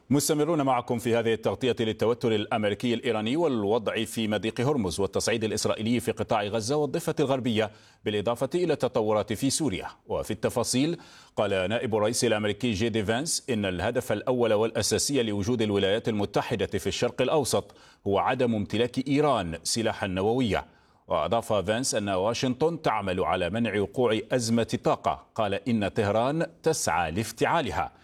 مستمرون معكم في هذه التغطية للتوتر الأمريكي الإيراني والوضع في مضيق هرمز والتصعيد الإسرائيلي في قطاع غزة والضفة الغربية، بالإضافة إلى التطورات في سوريا. وفي التفاصيل، قال نائب الرئيس الأمريكي جي دي فانس إن الهدف الأول والأساسي لوجود الولايات المتحدة في الشرق الأوسط هو عدم امتلاك إيران سلاحا نوويا. وأضاف فانس أن واشنطن تعمل على منع وقوع أزمة طاقة. قال إن طهران تسعى لافتعالها،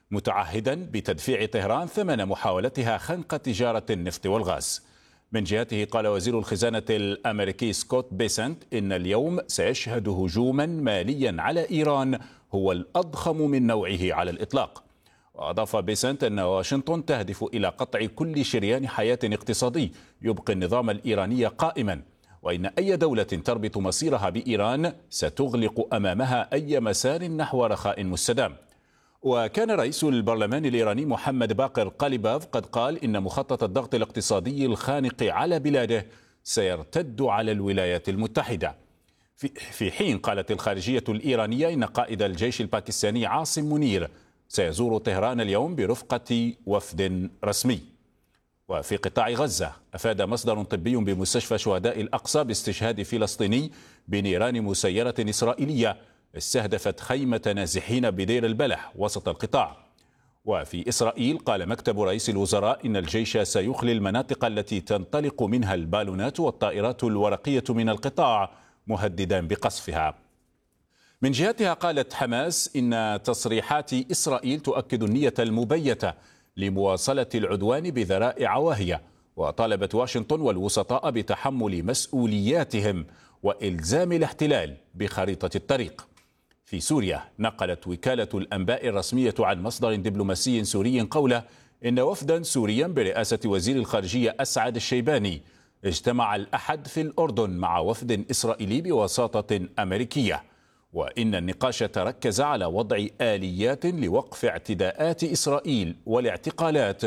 متعهدا بتدفيع طهران ثمن محاولتها خنق تجارة النفط والغاز. من جهته، قال وزير الخزانة الأمريكي سكوت بيسنت إن اليوم سيشهد هجوما ماليا على إيران هو الأضخم من نوعه على الإطلاق. وأضاف بيسنت أن واشنطن تهدف إلى قطع كل شريان حياة اقتصادي يبقي النظام الإيراني قائما، وإن أي دولة تربط مصيرها بإيران ستغلق أمامها أي مسار نحو رخاء مستدام. وكان رئيس البرلمان الإيراني محمد باقر قاليباف قد قال إن مخطط الضغط الاقتصادي الخانق على بلاده سيرتد على الولايات المتحدة. في حين قالت الخارجية الإيرانية إن قائد الجيش الباكستاني عاصم منير سيزور طهران اليوم برفقة وفد رسمي. وفي قطاع غزة، أفاد مصدر طبي بمستشفى شهداء الأقصى باستشهاد فلسطيني بنيران مسيرة إسرائيلية استهدفت خيمة نازحين بدير البلح وسط القطاع. وفي إسرائيل، قال مكتب رئيس الوزراء إن الجيش سيخلي المناطق التي تنطلق منها البالونات والطائرات الورقية من القطاع، مهددا بقصفها. من جهتها، قالت حماس إن تصريحات إسرائيل تؤكد النية المبيتة لمواصلة العدوان بذرائع واهية، وطالبت واشنطن والوسطاء بتحمل مسؤولياتهم وإلزام الاحتلال بخريطة الطريق. في سوريا، نقلت وكالة الأنباء الرسمية عن مصدر دبلوماسي سوري قوله إن وفدا سوريا برئاسة وزير الخارجية أسعد الشيباني اجتمع الأحد في الأردن مع وفد إسرائيلي بوساطة أمريكية، وإن النقاش تركز على وضع آليات لوقف اعتداءات إسرائيل والاعتقالات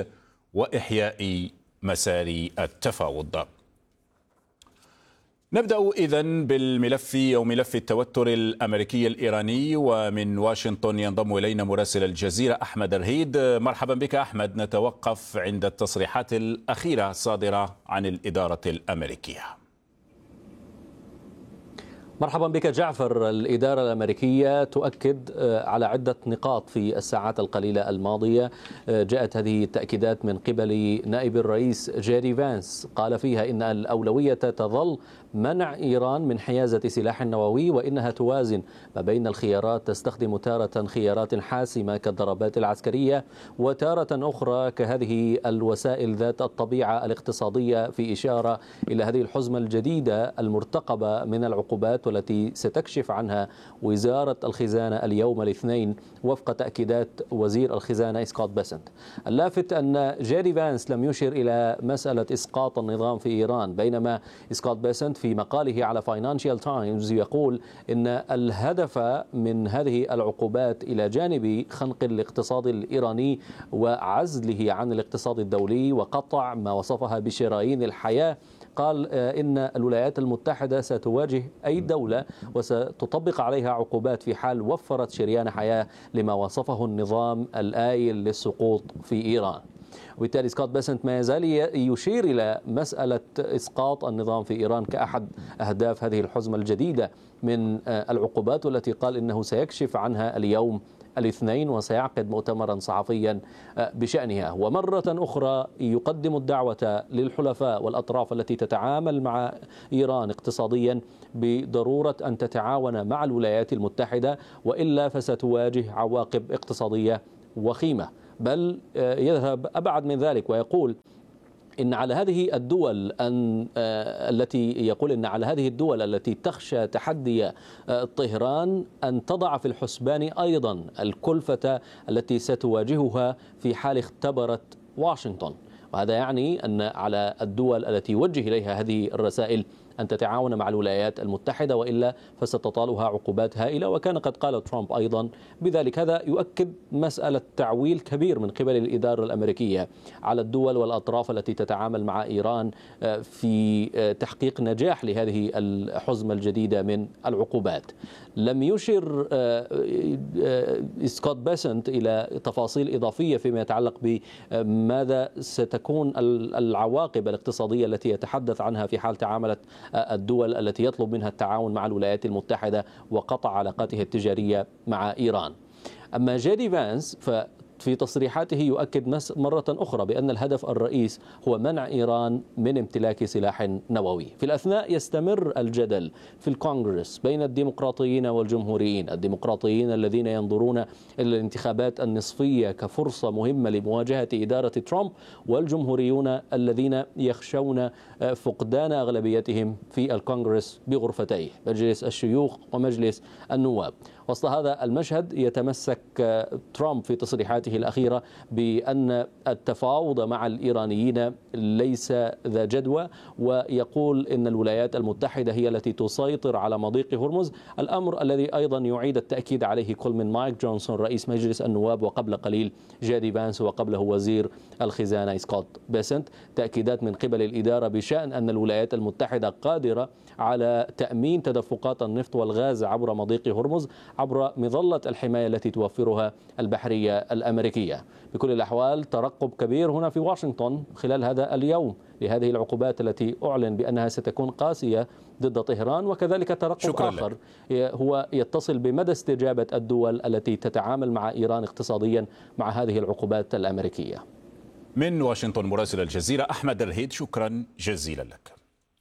وإحياء مسار التفاوض. نبدأ إذن بالملف أو ملف التوتر الأمريكي الإيراني، ومن واشنطن ينضم إلينا مراسل الجزيرة أحمد رهيد. مرحبا بك أحمد. نتوقف عند التصريحات الأخيرة الصادرة عن الإدارة الأمريكية. مرحبا بك جعفر. الإدارة الأمريكية تؤكد على عدة نقاط في الساعات القليلة الماضية. جاءت هذه التأكيدات من قبل نائب الرئيس جيري فانس، قال فيها إن الأولوية تظل منع إيران من حيازة سلاح نووي، وإنها توازن ما بين الخيارات، تستخدم تارة خيارات حاسمة كالضربات العسكرية، وتارة أخرى كهذه الوسائل ذات الطبيعة الاقتصادية، في إشارة إلى هذه الحزمة الجديدة المرتقبة من العقوبات والتي ستكشف عنها وزارة الخزانة اليوم الاثنين وفق تأكيدات وزير الخزانة سكوت بيسنت. اللافت أن جيري فانس لم يشر إلى مسألة إسقاط النظام في إيران، بينما سكوت بيسنت في مقاله على فاينانشال تايمز يقول إن الهدف من هذه العقوبات إلى جانب خنق الاقتصاد الإيراني وعزله عن الاقتصاد الدولي وقطع ما وصفها بشرايين الحياة، قال إن الولايات المتحدة ستواجه أي دولة وستطبق عليها عقوبات في حال وفرت شريان حياة لما وصفه النظام الآيل للسقوط في إيران. وبالتالي سكوت بيسنت ما يزال يشير إلى مسألة إسقاط النظام في إيران كأحد أهداف هذه الحزمة الجديدة من العقوبات، والتي قال إنه سيكشف عنها اليوم الاثنين وسيعقد مؤتمرا صحفيا بشأنها. ومرة أخرى يقدم الدعوة للحلفاء والأطراف التي تتعامل مع إيران اقتصاديا بضرورة أن تتعاون مع الولايات المتحدة، وإلا فستواجه عواقب اقتصادية وخيمة. بل يذهب أبعد من ذلك ويقول إن على هذه الدول التي تخشى تحدي طهران أن تضع في الحسبان أيضا الكلفة التي ستواجهها في حال اختبرت واشنطن. وهذا يعني أن على الدول التي يوجه إليها هذه الرسائل أن تتعاون مع الولايات المتحدة، وإلا فستطالها عقوبات هائلة. وكان قد قال ترامب أيضا بذلك. هذا يؤكد مسألة تعويل كبير من قبل الإدارة الأمريكية على الدول والأطراف التي تتعامل مع إيران في تحقيق نجاح لهذه الحزمة الجديدة من العقوبات. لم يشر سكوت بيسنت إلى تفاصيل إضافية فيما يتعلق بماذا ستكون العواقب الاقتصادية التي يتحدث عنها في حال تعاملت الدول التي يطلب منها التعاون مع الولايات المتحدة وقطع علاقاته التجارية مع إيران. أما جيدي فانس في تصريحاته يؤكد مرة أخرى بأن الهدف الرئيس هو منع إيران من امتلاك سلاح نووي. في الأثناء يستمر الجدل في الكونغرس بين الديمقراطيين والجمهوريين، الديمقراطيين الذين ينظرون إلى الانتخابات النصفية كفرصة مهمة لمواجهة إدارة ترامب، والجمهوريون الذين يخشون فقدان أغلبيتهم في الكونغرس بغرفتيه، مجلس الشيوخ ومجلس النواب. وسط هذا المشهد يتمسك ترامب في تصريحاته الأخيرة بأن التفاوض مع الإيرانيين ليس ذا جدوى، ويقول إن الولايات المتحدة هي التي تسيطر على مضيق هرمز، الأمر الذي أيضا يعيد التأكيد عليه كل من مايك جونسون رئيس مجلس النواب، وقبل قليل جيدي فانس، وقبله وزير الخزانة سكوت بيسنت. تأكيدات من قبل الإدارة بشأن أن الولايات المتحدة قادرة على تأمين تدفقات النفط والغاز عبر مضيق هرمز عبر مظلة الحماية التي توفرها البحرية الأمريكية. بكل الأحوال ترقب كبير هنا في واشنطن خلال هذا اليوم لهذه العقوبات التي أعلن بأنها ستكون قاسية ضد طهران، وكذلك ترقب آخر هو يتصل بمدى استجابة الدول التي تتعامل مع إيران اقتصاديا مع هذه العقوبات الأمريكية. من واشنطن مراسل الجزيرة أحمد الهيد، شكرا جزيلا لك.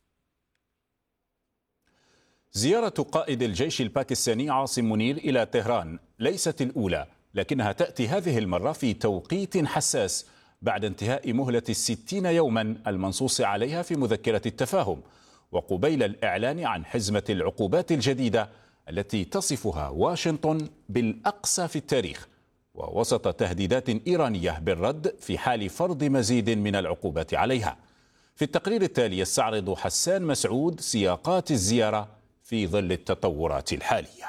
زيارة قائد الجيش الباكستاني عاصم منير إلى طهران ليست الأولى، لكنها تأتي هذه المرة في توقيت حساس بعد انتهاء مهلة 60 يوما المنصوص عليها في مذكرة التفاهم، وقبيل الإعلان عن حزمة العقوبات الجديدة التي تصفها واشنطن بالأقسى في التاريخ، ووسط تهديدات إيرانية بالرد في حال فرض مزيد من العقوبات عليها. في التقرير التالي يستعرض حسان مسعود سياقات الزيارة في ظل التطورات الحالية.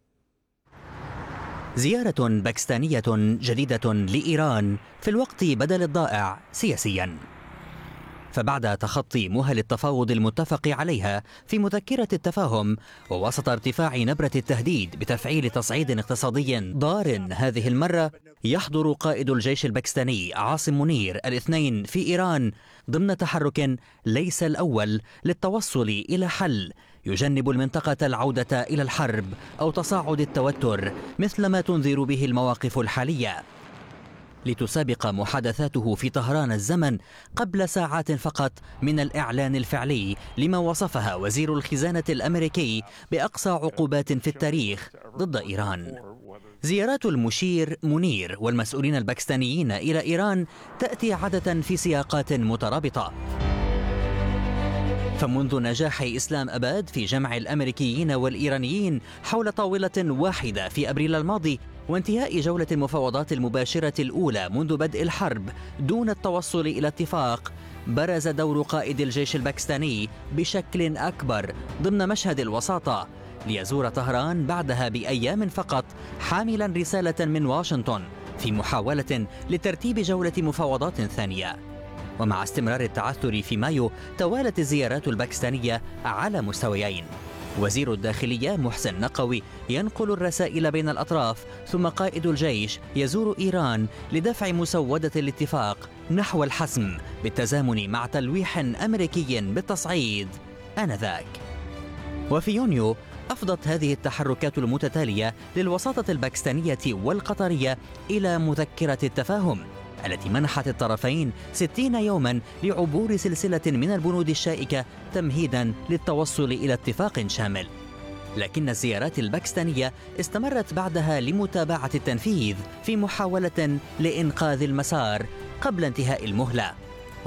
زيارة باكستانية جديدة لإيران في الوقت بدل الضائع سياسيا. فبعد تخطي مهل التفاوض المتفق عليها في مذكرة التفاهم، ووسط ارتفاع نبرة التهديد بتفعيل تصعيد اقتصادي ضار هذه المرة، يحضر قائد الجيش الباكستاني عاصم منير الاثنين في إيران ضمن تحرك ليس الأول للتوصل إلى حل يجنب المنطقة العودة إلى الحرب أو تصاعد التوتر مثل ما تنذر به المواقف الحالية. لتسابق محادثاته في طهران الزمن قبل ساعات فقط من الإعلان الفعلي لما وصفها وزير الخزانة الأمريكي بأقصى عقوبات في التاريخ ضد إيران. زيارات المشير منير والمسؤولين الباكستانيين إلى إيران تأتي عادة في سياقات مترابطة. فمنذ نجاح إسلام أباد في جمع الأمريكيين والإيرانيين حول طاولة واحدة في أبريل الماضي، وانتهاء جولة المفاوضات المباشرة الأولى منذ بدء الحرب دون التوصل إلى اتفاق، برز دور قائد الجيش الباكستاني بشكل أكبر ضمن مشهد الوساطة، ليزور طهران بعدها بأيام فقط حاملا رسالة من واشنطن في محاولة لترتيب جولة مفاوضات ثانية. ومع استمرار التعثر في مايو، توالت الزيارات الباكستانية على مستويين. وزير الداخلية محسن نقوي ينقل الرسائل بين الأطراف، ثم قائد الجيش يزور إيران لدفع مسودة الاتفاق نحو الحسم بالتزامن مع تلويح أمريكي بالتصعيد آنذاك. وفي يونيو أفضت هذه التحركات المتتالية للوساطة الباكستانية والقطرية إلى مذكرة التفاهم التي منحت الطرفين 60 يوما لعبور سلسلة من البنود الشائكة تمهيدا للتوصل إلى اتفاق شامل. لكن الزيارات الباكستانية استمرت بعدها لمتابعة التنفيذ في محاولة لإنقاذ المسار قبل انتهاء المهلة.